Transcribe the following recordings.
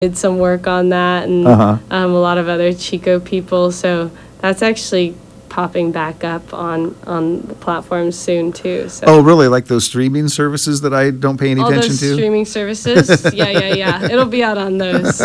did some work on that, and a lot of other Chico people. So that's actually popping back up on the platforms soon too. So. Oh, really? Like those streaming services that I don't pay any attention to? All those streaming services? Yeah. It'll be out on those.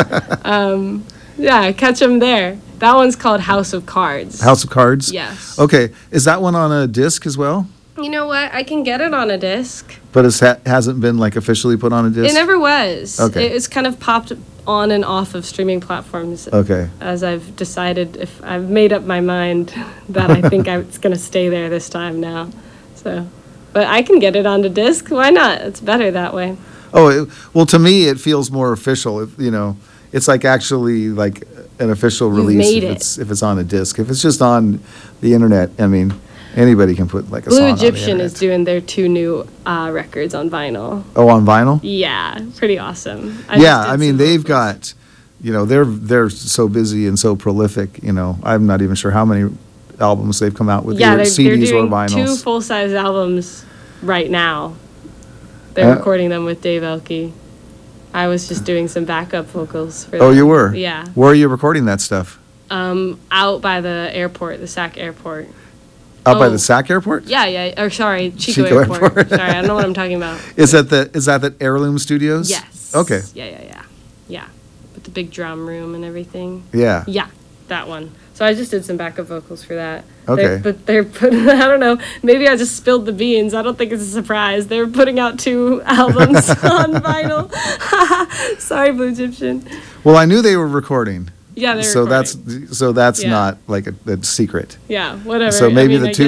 Yeah, catch them there. That one's called House of Cards. House of Cards? Yes. Okay. Is that one on a disc as well? You know what? I can get it on a disc. But it hasn't been like officially put on a disc? It never was. Okay. It's kind of popped on and off of streaming platforms. Okay. As I've decided, if I've made up my mind that I think it's going to stay there this time now. So, but I can get it on the disc. Why not? It's better that way. Oh, well, to me, it feels more official. It's like actually like an official release if it's on a disc. If it's just on the internet, I mean, anybody can put like a song on the internet. Blue Egyptian is doing their 2 new records on vinyl. Oh, on vinyl? Yeah, pretty awesome. I mean, they've got, they're so busy and so prolific. I'm not even sure how many albums they've come out with, either CDs or vinyls. They're doing 2 full-size albums right now. They're recording them with Dave Elke. I was just doing some backup vocals for them. Oh, you were? Yeah. Where are you recording that stuff? Out by the airport, the Sac Airport. Out by the Sac Airport? Yeah. Or sorry, Chico Airport. Sorry, I don't know what I'm talking about. Is that the Heirloom Studios? Yes. Okay. Yeah. With the big drum room and everything. Yeah. Yeah, that one. So I just did some backup vocals for that. Okay. They're putting, I don't know, maybe I just spilled the beans. I don't think it's a surprise. They're putting out 2 albums on vinyl. Sorry, Blue Egyptian. Well, I knew they were recording. Yeah, they're recording. So that's not like a secret. Yeah, whatever. So maybe the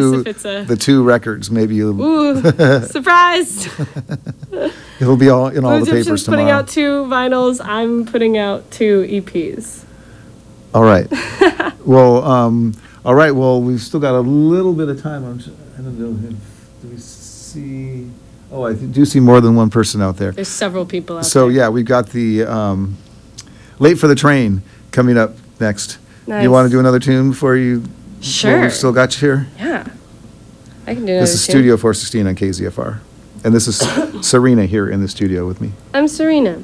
2 records, maybe you. Ooh, surprise! It'll be all in all the papers tomorrow. Putting out 2 vinyls. I'm putting out 2 EPs. All right. Well, all right. Well, we've still got a little bit of time. I don't know. Do we see? Oh, I do see more than one person out there. There's several people out there. So yeah, we've got the Late for the Train coming up next. Nice. You want to do another tune before you? Sure. We've still got you here. Yeah. I can do another This is tune. Studio 416 on KZFR, and this is Serena here in the studio with me. I'm Serena.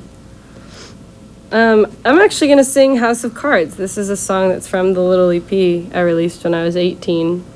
I'm actually going to sing House of Cards. This is a song that's from the little EP I released when I was 18.